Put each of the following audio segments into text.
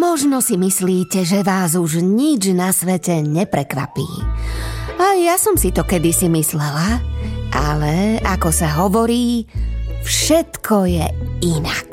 Možno si myslíte, že vás už nič na svete neprekvapí. A ja som si to kedysi myslela, ale ako sa hovorí, všetko je inak.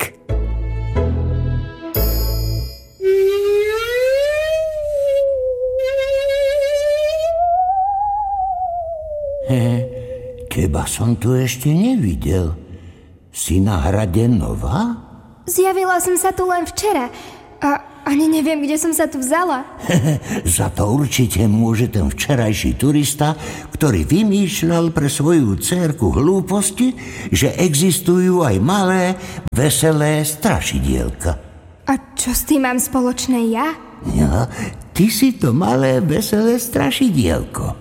Teba som tu ešte nevidel. Si na hrade nová? Zjavila som sa tu len včera a ani neviem, kde som sa tu vzala. Za to určite môže ten včerajší turista, ktorý vymýšľal pre svoju dcérku hlúposti, že existujú aj malé, veselé strašidielka. A čo s tým mám spoločné ja? Ja, ty si to malé, veselé strašidielko.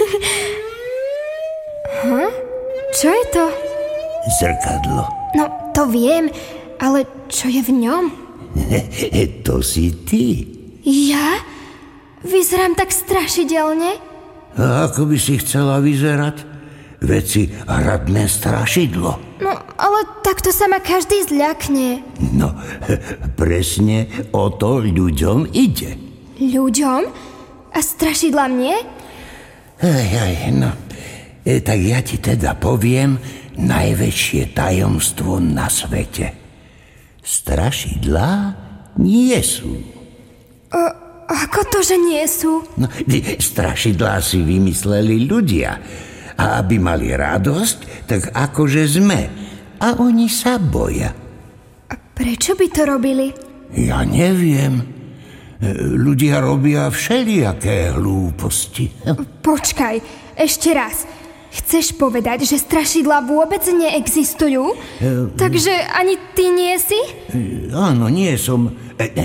Čo je to? Zrkadlo. No, to viem, ale čo je v ňom? To si ty. Ja? Vyzerám tak strašidelne? A ako by si chcela vyzerať? Veď si hradné strašidlo. No, ale takto sa ma každý zľakne. No, presne o to ľuďom ide. Ľuďom? A strašidla mne? No. Tak ja ti teda poviem najväčšie tajomstvo na svete. Strašidlá nie sú. Ako to, že nie sú? No, strašidlá si vymysleli ľudia. A aby mali radosť, tak akože sme. A oni sa boja. A prečo by to robili? Ja neviem. Ľudia robia všelijaké hlúposti. Počkaj, ešte raz. Chceš povedať, že strašidlá vôbec neexistujú? Takže ani ty nie si? Áno, nie som.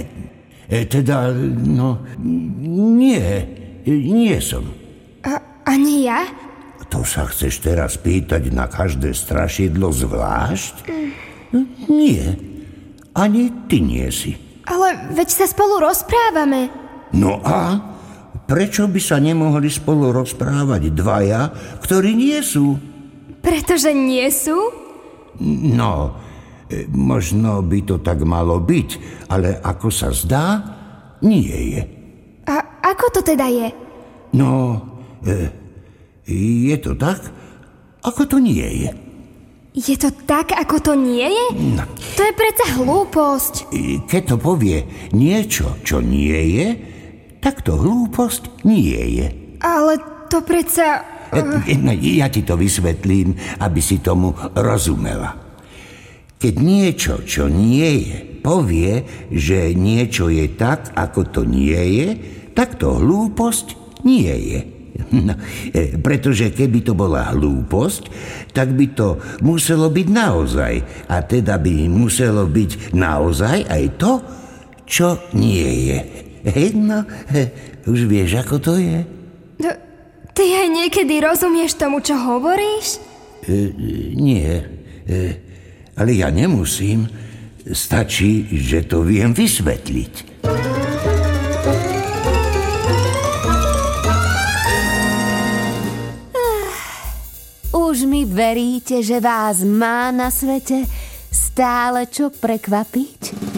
Nie som. Ani ja? To sa chceš teraz pýtať na každé strašidlo zvlášť? Nie, ani ty nie si. Ale veď sa spolu rozprávame. No a? Prečo by sa nemohli spolu rozprávať dvaja, ktorí nie sú? Pretože nie sú? No, možno by to tak malo byť, ale ako sa zdá, nie je. A ako to teda je? No, je to tak, ako to nie je. Je to tak, ako to nie je? No. To je predsa hlúposť. Keď to povie niečo, čo nie je, tak to hlúposť nie je. Ale to predsa... Ja ti to vysvetlím, aby si tomu rozumela. Keď niečo, čo nie je, povie, že niečo je tak, ako to nie je, tak to hlúposť nie je. No, pretože keby to bola hlúposť, tak by to muselo byť naozaj. A teda by muselo byť naozaj aj to, čo nie je. No, už vieš, ako to je? Ty aj niekedy rozumieš tomu, čo hovoríš? Nie, ale ja nemusím. Stačí, že to viem vysvetliť. Už mi veríte, že vás má na svete stále čo prekvapiť?